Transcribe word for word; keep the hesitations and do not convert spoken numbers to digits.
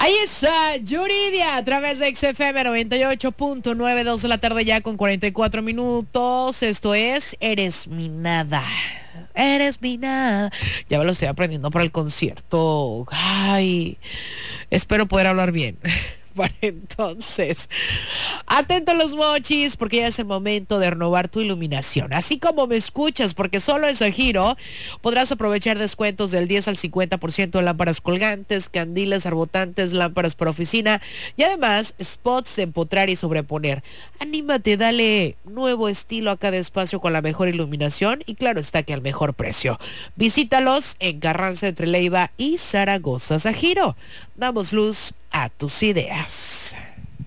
Ahí está Yuridia a través de X F M noventa y ocho punto nueve, dos de la tarde ya con cuarenta y cuatro minutos. Esto es Eres mi nada. Eres mi nada. Ya me lo estoy aprendiendo para el concierto. Ay, espero poder hablar bien. Para entonces, atento a los mochis porque ya es el momento de renovar tu iluminación. Así como me escuchas, porque solo en Sajiro podrás aprovechar descuentos del diez al cincuenta por ciento en lámparas colgantes, candiles, arbotantes, lámparas para oficina y además spots de empotrar y sobreponer. Anímate, dale nuevo estilo a cada espacio con la mejor iluminación y claro está que al mejor precio. Visítalos en Carranza entre Leiva y Zaragoza. Sajiro, damos luz a tus ideas.